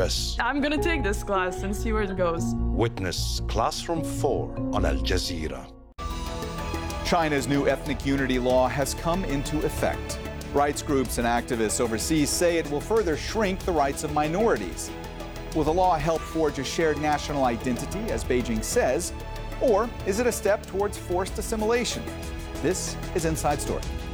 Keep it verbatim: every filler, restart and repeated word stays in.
us. I'm gonna take this class and see where it goes. Witness Classroom four on Al Jazeera. China's new ethnic unity law has come into effect. Rights groups and activists overseas say it will further shrink the rights of minorities. Will the law help forge a shared national identity, as Beijing says, or is it a step towards forced assimilation? This is Inside Story.